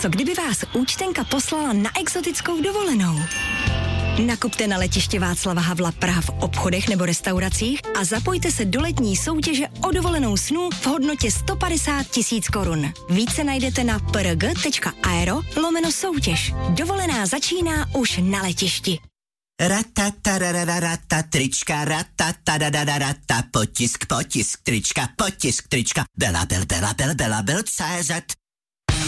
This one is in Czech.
Co kdyby vás účtenka poslala na exotickou dovolenou? Nakupte na letiště Václava Havla Praha v obchodech nebo restauracích a zapojte se do letní soutěže o dovolenou snů v hodnotě 150 000 korun. Více najdete na prg.aero/soutěž. Dovolená začíná už na letišti. Ratatarararata, trička, ratatarararata, potisk, trička, Bela Bel, CZ.